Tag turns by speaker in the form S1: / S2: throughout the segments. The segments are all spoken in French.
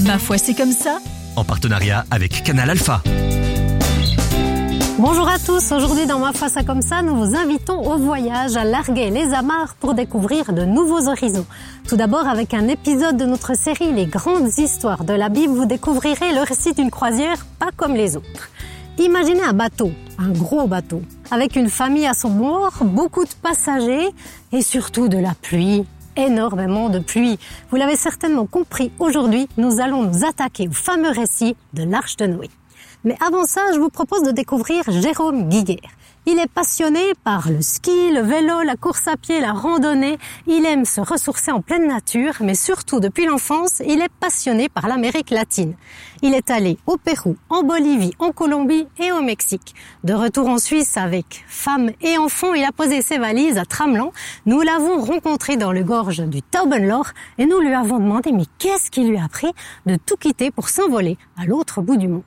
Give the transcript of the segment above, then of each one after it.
S1: Ma foi, c'est comme ça.
S2: En partenariat avec Canal Alpha.
S3: Bonjour à tous, aujourd'hui dans Ma foi, c'est comme ça, nous vous invitons au voyage à larguer les amarres pour découvrir de nouveaux horizons. Tout d'abord avec un épisode de notre série Les grandes histoires de la Bible, vous découvrirez le récit d'une croisière pas comme les autres. Imaginez un bateau, un gros bateau, avec une famille à son bord, beaucoup de passagers et surtout de la pluie. Énormément de pluie. Vous l'avez certainement compris, aujourd'hui, nous allons nous attaquer au fameux récit de l'Arche de Noé. Mais avant ça, je vous propose de découvrir Jérôme Guiguer. Il est passionné par le ski, le vélo, la course à pied, la randonnée. Il aime se ressourcer en pleine nature, mais surtout depuis l'enfance, il est passionné par l'Amérique latine. Il est allé au Pérou, en Bolivie, en Colombie et au Mexique. De retour en Suisse avec femme et enfants, il a posé ses valises à Tramelan. Nous l'avons rencontré dans le gorge du Taubenloch et nous lui avons demandé mais qu'est-ce qui lui a pris de tout quitter pour s'envoler à l'autre bout du monde.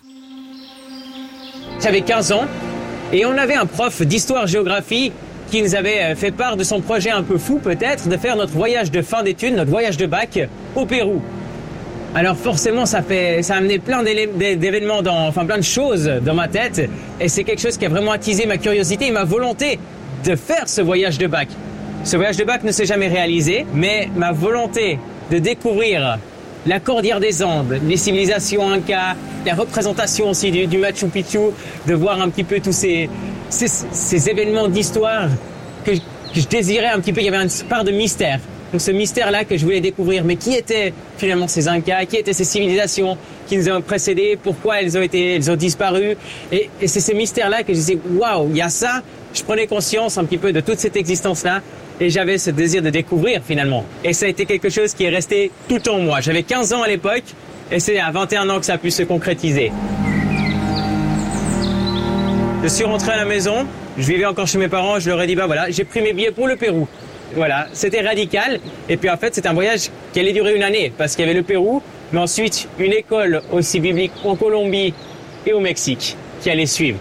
S4: J'avais 15 ans et on avait un prof d'histoire-géographie qui nous avait fait part de son projet un peu fou peut-être de faire notre voyage de fin d'études, notre voyage de bac au Pérou. Alors forcément ça a amené plein d'événements, plein de choses dans ma tête et c'est quelque chose qui a vraiment attisé ma curiosité et ma volonté de faire ce voyage de bac. Ce voyage de bac ne s'est jamais réalisé, mais ma volonté de découvrir la cordillère des Andes, les civilisations Inca, la représentation aussi du Machu Picchu, de voir un petit peu tous ces événements d'histoire que je désirais un petit peu. Il y avait une part de mystère. Donc ce mystère-là que je voulais découvrir. Mais qui étaient finalement ces Incas? Qui étaient ces civilisations qui nous ont précédés? Pourquoi elles ont disparu? Et c'est ces mystères-là que je disais, waouh, il y a ça. Je prenais conscience un petit peu de toute cette existence-là. Et j'avais ce désir de découvrir finalement. Et ça a été quelque chose qui est resté tout en moi. J'avais 15 ans à l'époque et c'est à 21 ans que ça a pu se concrétiser. Je suis rentré à la maison, je vivais encore chez mes parents, je leur ai dit voilà, j'ai pris mes billets pour le Pérou. Voilà, c'était radical. Et puis en fait, c'était un voyage qui allait durer une année parce qu'il y avait le Pérou, mais ensuite une école aussi biblique en Colombie et au Mexique qui allait suivre.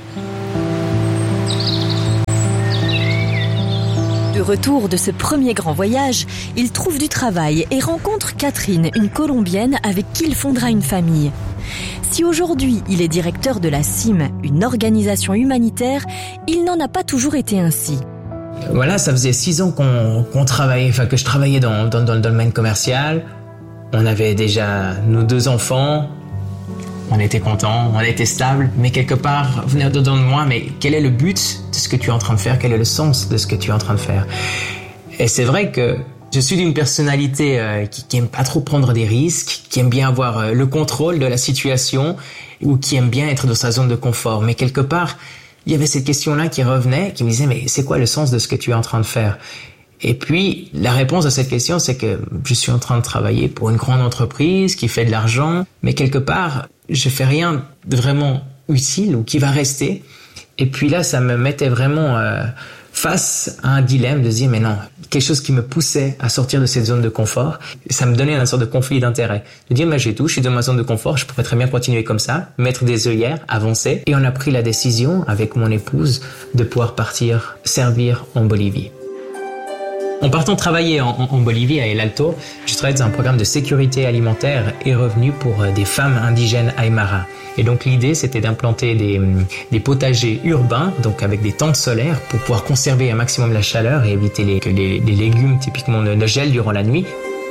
S1: De retour de ce premier grand voyage, il trouve du travail et rencontre Catherine, une Colombienne avec qui il fondera une famille. Si aujourd'hui il est directeur de la CIM, une organisation humanitaire, il n'en a pas toujours été ainsi.
S4: Voilà, ça faisait 6 ans qu'on travaillait, que je travaillais dans le domaine commercial. On avait déjà nos 2 enfants. On était contents, on était stable, mais quelque part, venait dedans de moi, mais quel est le but de ce que tu es en train de faire? Quel est le sens de ce que tu es en train de faire? Et c'est vrai que je suis d'une personnalité qui aime pas trop prendre des risques, qui aime bien avoir le contrôle de la situation, ou qui aime bien être dans sa zone de confort. Mais quelque part, il y avait cette question-là qui revenait, qui me disait, mais c'est quoi le sens de ce que tu es en train de faire? Et puis, la réponse à cette question, c'est que je suis en train de travailler pour une grande entreprise qui fait de l'argent, mais quelque part, je fais rien de vraiment utile ou qui va rester. Et puis là, ça me mettait vraiment face à un dilemme de se dire, mais non, quelque chose qui me poussait à sortir de cette zone de confort. Ça me donnait une sorte de conflit d'intérêt. De dire, mais j'ai tout, je suis dans ma zone de confort, je pourrais très bien continuer comme ça, mettre des œillères, avancer. Et on a pris la décision, avec mon épouse, de pouvoir partir servir en Bolivie. En partant travailler en Bolivie, à El Alto, je travaillais dans un programme de sécurité alimentaire et revenus pour des femmes indigènes Aymara. Et donc l'idée, c'était d'implanter des potagers urbains, donc avec des tentes solaires, pour pouvoir conserver un maximum la chaleur et éviter que les légumes typiquement ne gèlent durant la nuit.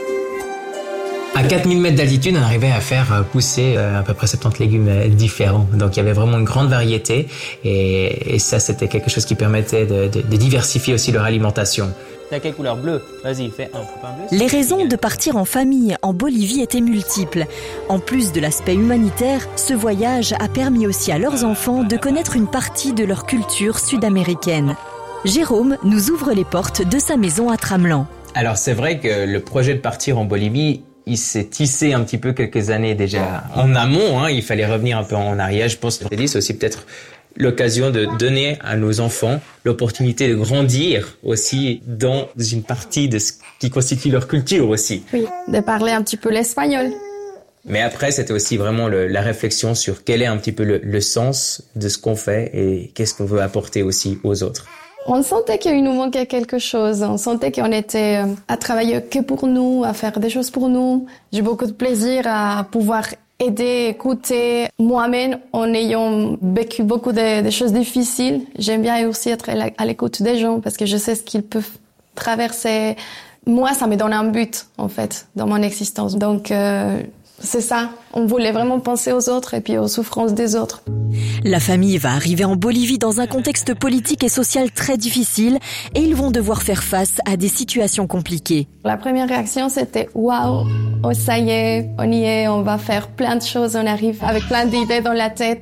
S4: À 4000 mètres d'altitude, on arrivait à faire pousser à peu près 70 légumes différents. Donc il y avait vraiment une grande variété et ça, c'était quelque chose qui permettait de diversifier aussi leur alimentation. T'as quelle couleur? Bleu. Vas-y, fais un bleu.
S1: Les raisons de partir en famille en Bolivie étaient multiples. En plus de l'aspect humanitaire, ce voyage a permis aussi à leurs enfants de connaître une partie de leur culture sud-américaine. Jérôme nous ouvre les portes de sa maison à Tramelan.
S4: Alors c'est vrai que le projet de partir en Bolivie, il s'est tissé un petit peu quelques années déjà en amont. Il fallait revenir un peu en arrière. Je pense que c'est aussi peut-être l'occasion de donner à nos enfants l'opportunité de grandir aussi dans une partie de ce qui constitue leur culture aussi.
S5: Oui, de parler un petit peu l'espagnol.
S4: Mais après, c'était aussi vraiment la réflexion sur quel est un petit peu le sens de ce qu'on fait et qu'est-ce qu'on veut apporter aussi aux autres.
S5: On sentait qu'il nous manquait quelque chose. On sentait qu'on était à travailler que pour nous, à faire des choses pour nous. J'ai beaucoup de plaisir à pouvoir aider, écouter moi-même en ayant vécu beaucoup de choses difficiles. J'aime bien aussi être à l'écoute des gens parce que je sais ce qu'ils peuvent traverser. Moi, ça me donne un but, en fait, dans mon existence. Donc, c'est ça. On voulait vraiment penser aux autres et puis aux souffrances des autres.
S1: La famille va arriver en Bolivie dans un contexte politique et social très difficile et ils vont devoir faire face à des situations compliquées.
S5: La première réaction, c'était « Waouh, oh ça y est, on y est, on va faire plein de choses, on arrive avec plein d'idées dans la tête. »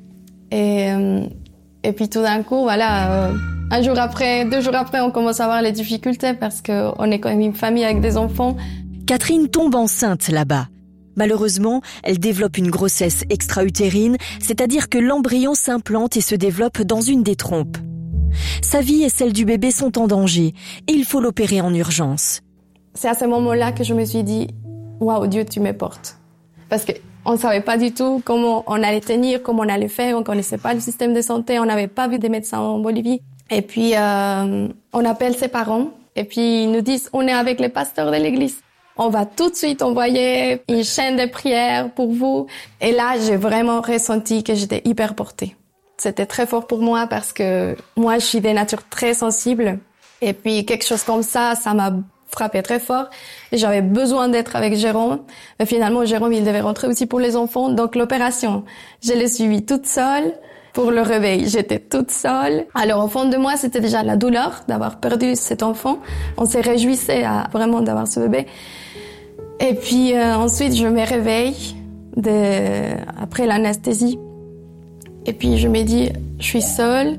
S5: Et puis tout d'un coup, voilà, 2 jours après, on commence à avoir les difficultés parce qu'on est quand même une famille avec des enfants.
S1: Catherine tombe enceinte là-bas. Malheureusement, elle développe une grossesse extra-utérine, c'est-à-dire que l'embryon s'implante et se développe dans une des trompes. Sa vie et celle du bébé sont en danger et il faut l'opérer en urgence.
S5: C'est à ce moment-là que je me suis dit « Waouh, Dieu, tu me portes ». Parce qu'on ne savait pas du tout comment on allait tenir, comment on allait faire, on ne connaissait pas le système de santé, on n'avait pas vu des médecins en Bolivie. Et puis, on appelle ses parents et puis ils nous disent « On est avec les pasteurs de l'église. On va tout de suite envoyer une chaîne de prières pour vous. » Et là, j'ai vraiment ressenti que j'étais hyper portée. C'était très fort pour moi parce que moi, je suis de nature très sensible. Et puis, quelque chose comme ça m'a frappé très fort. Et j'avais besoin d'être avec Jérôme. Mais finalement, Jérôme, il devait rentrer aussi pour les enfants. Donc, l'opération, je l'ai suivie toute seule. Pour le réveil, j'étais toute seule. Alors, au fond de moi, c'était déjà la douleur d'avoir perdu cet enfant. On s'est réjouissait vraiment d'avoir ce bébé. Et puis ensuite, je me réveille après l'anesthésie. Et puis je me dis, je suis seule.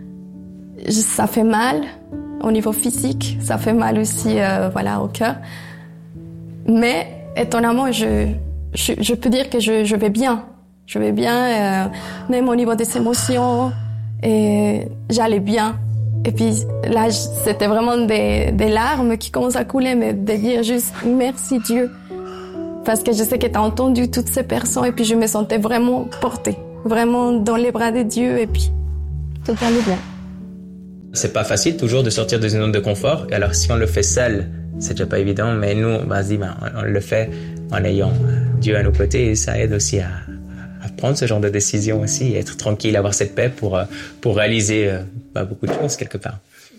S5: Ça fait mal au niveau physique. Ça fait mal aussi, au cœur. Mais étonnamment, je peux dire que je vais bien. Je vais bien, même au niveau des émotions. Et j'allais bien. Et puis là, c'était vraiment des larmes qui commencent à couler, mais de dire juste merci Dieu. Parce que je sais que tu as entendu toutes ces personnes et puis je me sentais vraiment portée, vraiment dans les bras de Dieu et puis tout allait bien.
S4: C'est pas facile toujours de sortir de une zone de confort. Et alors si on le fait seul, c'est déjà pas évident, mais nous, on le fait en ayant Dieu à nos côtés et ça aide aussi à prendre ce genre de décision aussi, et être tranquille, avoir cette paix pour réaliser beaucoup de choses quelque part.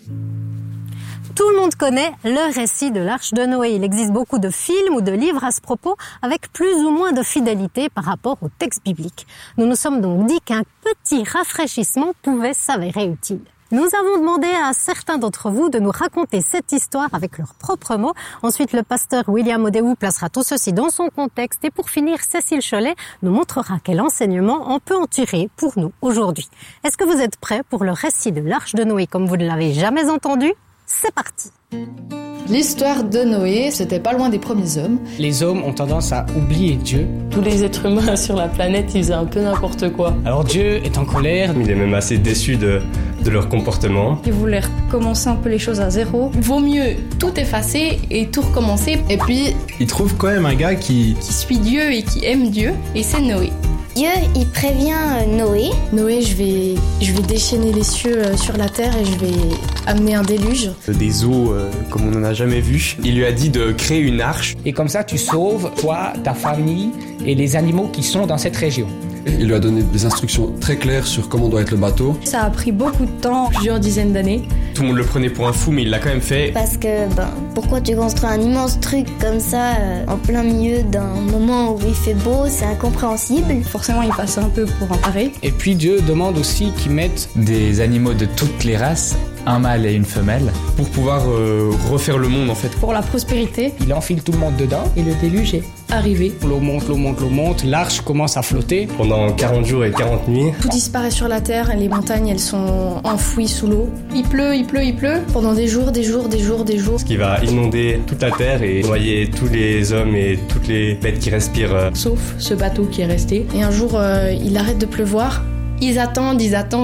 S3: Tout le monde connaît le récit de l'Arche de Noé. Il existe beaucoup de films ou de livres à ce propos avec plus ou moins de fidélité par rapport au texte biblique. Nous nous sommes donc dit qu'un petit rafraîchissement pouvait s'avérer utile. Nous avons demandé à certains d'entre vous de nous raconter cette histoire avec leurs propres mots. Ensuite, le pasteur William Odéou placera tout ceci dans son contexte. Et pour finir, Cécile Cholet nous montrera quel enseignement on peut en tirer pour nous aujourd'hui. Est-ce que vous êtes prêts pour le récit de l'Arche de Noé comme vous ne l'avez jamais entendu ? C'est parti!
S6: L'histoire de Noé, c'était pas loin des premiers hommes.
S7: Les hommes ont tendance à oublier Dieu.
S8: Tous les êtres humains sur la planète, ils faisaient un peu n'importe quoi.
S7: Alors Dieu est en colère.
S9: Il est même assez déçu de leur comportement.
S10: Il voulait recommencer un peu les choses à zéro.
S11: Il vaut mieux tout effacer et tout recommencer.
S6: Et puis,
S9: il trouve quand même un gars qui
S11: suit Dieu et qui aime Dieu, et c'est Noé.
S12: Dieu, il prévient Noé.
S13: Noé, je vais déchaîner les cieux sur la terre et je vais amener un déluge.
S9: Des eaux comme on n'en a jamais vu. Il lui a dit de créer une arche.
S7: Et comme ça, tu sauves toi, ta famille et les animaux qui sont dans cette région.
S14: Il lui a donné des instructions très claires sur comment doit être le bateau.
S10: Ça a pris beaucoup de temps, plusieurs dizaines d'années.
S9: Tout le monde le prenait pour un fou, mais il l'a quand même fait.
S12: Parce que, pourquoi tu construis un immense truc comme ça, en plein milieu d'un moment où il fait beau, c'est incompréhensible.
S10: Forcément, il passe un peu pour un taré.
S7: Et puis Dieu demande aussi qu'ils mettent
S15: des animaux de toutes les races, un mâle et une femelle,
S9: pour pouvoir refaire le monde en fait.
S10: Pour la prospérité.
S7: Il enfile tout le monde dedans.
S10: Et le déluge est arrivé.
S7: L'eau monte, l'arche commence à flotter.
S9: Pendant 40 jours et 40 nuits.
S13: Tout disparaît sur la terre, les montagnes elles sont enfouies sous l'eau.
S11: Il pleut.
S13: Pendant des jours.
S9: Ce qui va inonder toute la terre et noyer tous les hommes et toutes les bêtes qui respirent.
S10: Sauf ce bateau qui est resté.
S13: Et un jour, il arrête de pleuvoir.
S11: Ils attendent.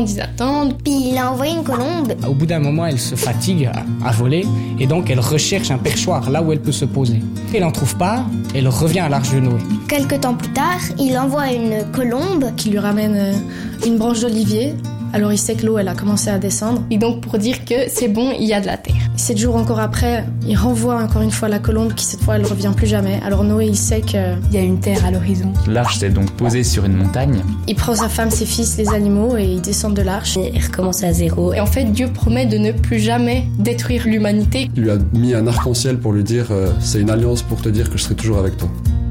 S12: Puis il a envoyé une colombe.
S7: Au bout d'un moment, elle se fatigue à voler et donc elle recherche un perchoir là où elle peut se poser. Elle n'en trouve pas, elle revient à l'Arche de Noé.
S12: Quelque temps plus tard, il envoie une colombe
S13: qui lui ramène une branche d'olivier Alors il sait que l'eau, elle a commencé à descendre.
S11: Et donc pour dire que c'est bon, il y a de la terre.
S13: 7 jours encore après, il renvoie encore une fois la colombe qui cette fois, elle revient plus jamais. Alors Noé, il sait qu'il y a une terre à l'horizon.
S15: L'arche s'est donc posée sur une montagne.
S13: Il prend sa femme, ses fils, les animaux et ils descendent de l'arche.
S12: Et il recommence à zéro.
S11: Et en fait, Dieu promet de ne plus jamais détruire l'humanité.
S14: Il lui a mis un arc-en-ciel pour lui dire c'est une alliance pour te dire que je serai toujours avec toi.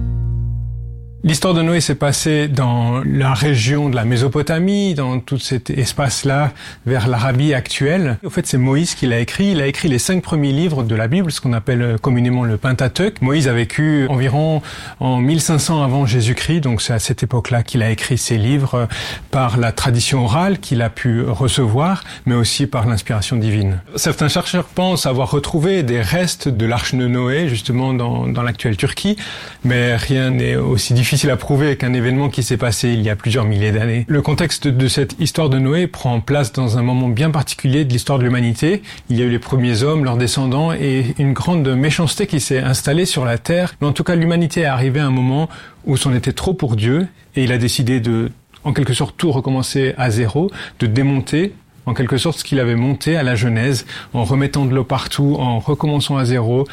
S16: L'histoire de Noé s'est passée dans la région de la Mésopotamie, dans tout cet espace-là, vers l'Arabie actuelle. En fait, c'est Moïse qui l'a écrit. Il a écrit les 5 premiers livres de la Bible, ce qu'on appelle communément le Pentateuque. Moïse a vécu environ en 1500 avant Jésus-Christ, donc c'est à cette époque-là qu'il a écrit ses livres par la tradition orale qu'il a pu recevoir, mais aussi par l'inspiration divine. Certains chercheurs pensent avoir retrouvé des restes de l'arche de Noé, justement dans l'actuelle Turquie, mais rien n'est aussi difficile à prouver qu'un événement qui s'est passé il y a plusieurs milliers d'années. Le contexte de cette histoire de Noé prend place dans un moment bien particulier de l'histoire de l'humanité. Il y a eu les premiers hommes, leurs descendants, et une grande méchanceté qui s'est installée sur la terre. Mais en tout cas, l'humanité est arrivée à un moment où c'en était trop pour Dieu, et il a décidé de, en quelque sorte, tout recommencer à zéro, de démonter en quelque sorte ce qu'il avait monté à la Genèse, en remettant de l'eau partout, en recommençant à zéro,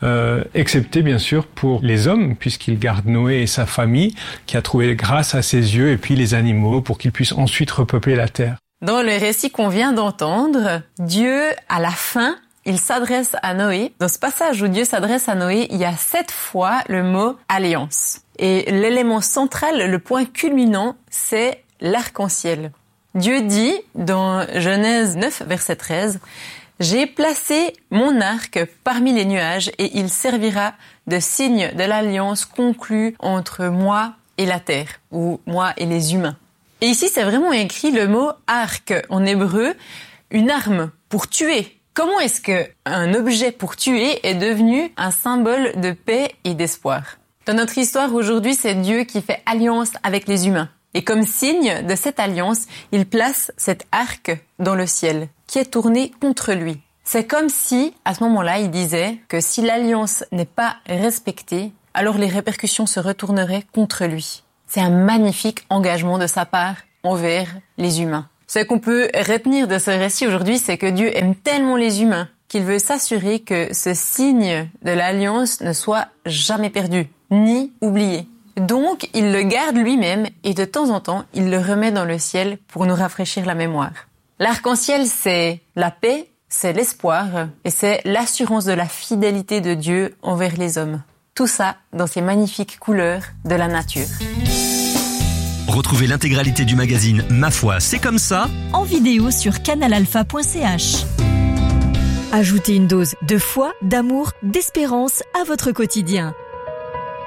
S16: excepté bien sûr pour les hommes, puisqu'il garde Noé et sa famille, qui a trouvé grâce à ses yeux, et puis les animaux, pour qu'ils puissent ensuite repeupler la terre.
S17: Dans le récit qu'on vient d'entendre, Dieu, à la fin, il s'adresse à Noé. Dans ce passage où Dieu s'adresse à Noé, il y a 7 fois le mot « alliance ». Et l'élément central, le point culminant, c'est l'arc-en-ciel. Dieu dit, dans Genèse 9, verset 13, « J'ai placé mon arc parmi les nuages et il servira de signe de l'alliance conclue entre moi et la terre, ou moi et les humains. » Et ici, c'est vraiment écrit le mot « arc » en hébreu, une arme pour tuer. Comment est-ce qu'un objet pour tuer est devenu un symbole de paix et d'espoir? Dans notre histoire aujourd'hui, c'est Dieu qui fait alliance avec les humains. Et comme signe de cette alliance, il place cet arc dans le ciel, qui est tourné contre lui. C'est comme si, à ce moment-là, il disait que si l'alliance n'est pas respectée, alors les répercussions se retourneraient contre lui. C'est un magnifique engagement de sa part envers les humains. Ce qu'on peut retenir de ce récit aujourd'hui, c'est que Dieu aime tellement les humains qu'il veut s'assurer que ce signe de l'alliance ne soit jamais perdu, ni oublié. Donc, il le garde lui-même et de temps en temps, il le remet dans le ciel pour nous rafraîchir la mémoire. L'arc-en-ciel, c'est la paix, c'est l'espoir et c'est l'assurance de la fidélité de Dieu envers les hommes. Tout ça dans ces magnifiques couleurs de la nature.
S2: Retrouvez l'intégralité du magazine Ma foi, c'est comme ça
S1: en vidéo sur canalalpha.ch. Ajoutez une dose de foi, d'amour, d'espérance à votre quotidien.